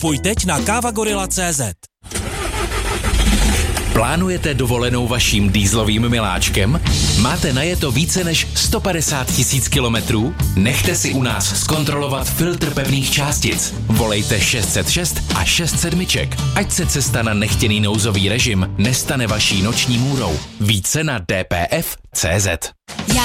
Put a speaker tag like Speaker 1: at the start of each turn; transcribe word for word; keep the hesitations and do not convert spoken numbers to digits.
Speaker 1: Pojď teď na kavagorilla tečka cé zet.
Speaker 2: Plánujete dovolenou vaším dýzlovým miláčkem? Máte najeto více než sto padesát tisíc kilometrů? Nechte si u nás zkontrolovat filtr pevných částic. Volejte šest set šest a šest sedmiček, ať se cesta na nechtěný nouzový režim nestane vaší noční můrou. Více na d p f tečka cé zet.